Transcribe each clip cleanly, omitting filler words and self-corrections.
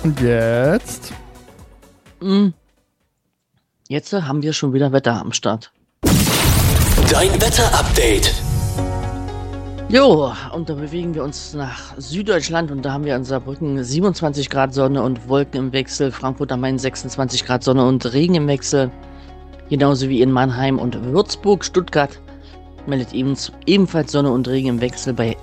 Und jetzt? Jetzt haben wir schon wieder Wetter am Start. Dein Wetter-Update. Jo, und da bewegen wir uns nach Süddeutschland und da haben wir in Saarbrücken 27 Grad Sonne und Wolken im Wechsel, Frankfurt am Main 26 Grad Sonne und Regen im Wechsel, genauso wie in Mannheim und Würzburg. Stuttgart meldet ebenfalls Sonne und Regen im Wechsel bei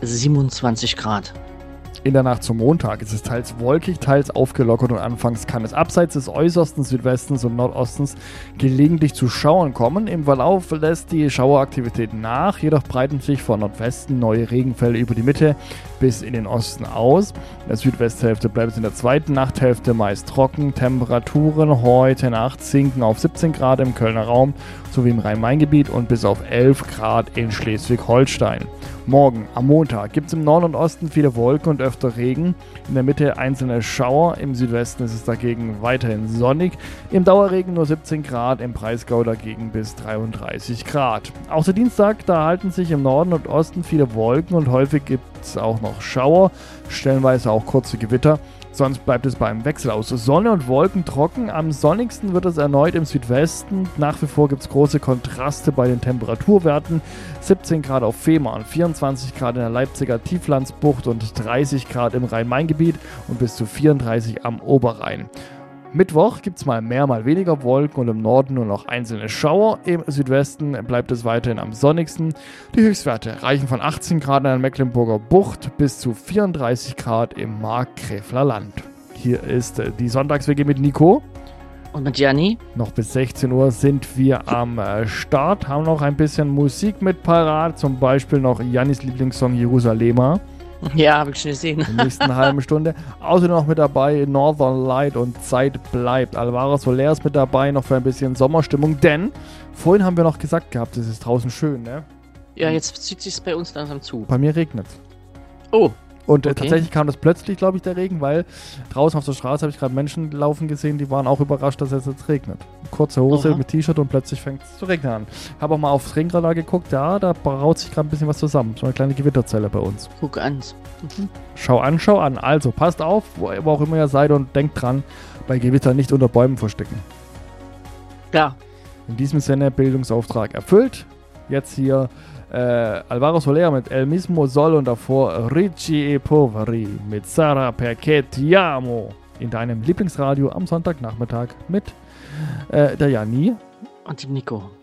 27 Grad. In der Nacht zum Montag ist es teils wolkig, teils aufgelockert und anfangs kann es abseits des äußersten Südwestens und Nordostens gelegentlich zu Schauern kommen. Im Verlauf lässt die Schaueraktivität nach, jedoch breiten sich von Nordwesten neue Regenfälle über die Mitte bis in den Osten aus. In der Südwesthälfte bleibt es in der zweiten Nachthälfte meist trocken. Temperaturen heute Nacht sinken auf 17 Grad im Kölner Raum sowie im Rhein-Main-Gebiet und bis auf 11 Grad in Schleswig-Holstein. Morgen, am Montag, gibt es im Norden und Osten viele Wolken und öfter Regen. In der Mitte einzelne Schauer, im Südwesten ist es dagegen weiterhin sonnig. Im Dauerregen nur 17 Grad, im Breisgau dagegen bis 33 Grad. Auch der Dienstag, da halten sich im Norden und Osten viele Wolken und häufig gibt es auch noch Schauer, stellenweise auch kurze Gewitter. Sonst bleibt es bei einem Wechsel aus Sonne und Wolken trocken. Am sonnigsten wird es erneut im Südwesten. Nach wie vor gibt es große Kontraste bei den Temperaturwerten. 17 Grad auf Fehmarn, 24 Grad in der Leipziger Tieflandsbucht und 30 Grad im Rhein-Main-Gebiet und bis zu 34 am Oberrhein. Mittwoch gibt es mal mehr, mal weniger Wolken und im Norden nur noch einzelne Schauer. Im Südwesten bleibt es weiterhin am sonnigsten. Die Höchstwerte reichen von 18 Grad in der Mecklenburger Bucht bis zu 34 Grad im Markgräfler Land. Hier ist die Sonntags-WG mit Nico. Und mit Gianni? Noch bis 16 Uhr sind wir am Start, haben noch ein bisschen Musik mit parat, zum Beispiel noch Giannis Lieblingssong Jerusalema. Ja, habe ich schon gesehen. In der nächsten halben Stunde. Außerdem noch mit dabei Northern Light und Zeit bleibt. Alvaro Soler ist mit dabei, noch für ein bisschen Sommerstimmung, denn vorhin haben wir noch gesagt gehabt, es ist draußen schön, ne? Ja, jetzt zieht sich bei uns langsam zu. Bei mir regnet es. Oh. Und Okay. Tatsächlich kam das plötzlich, glaube ich, der Regen, weil draußen auf der Straße habe ich gerade Menschen laufen gesehen, die waren auch überrascht, dass es jetzt regnet. Kurze Hose Aha. mit T-Shirt und plötzlich fängt es zu regnen an. Habe auch mal aufs Regenradar geguckt, ja, da braut sich gerade ein bisschen was zusammen. So eine kleine Gewitterzelle bei uns. Guck an. Schau an, schau an. Also, passt auf, wo auch immer ihr seid und denkt dran, bei Gewitter nicht unter Bäumen verstecken. Ja. In diesem Sinne, Bildungsauftrag erfüllt. Jetzt hier Alvaro Soler mit El Mismo Sol und davor Ricci e Poveri mit Sarah Perché Ti Amo in deinem Lieblingsradio am Sonntagnachmittag mit der Janni Und dem Nico.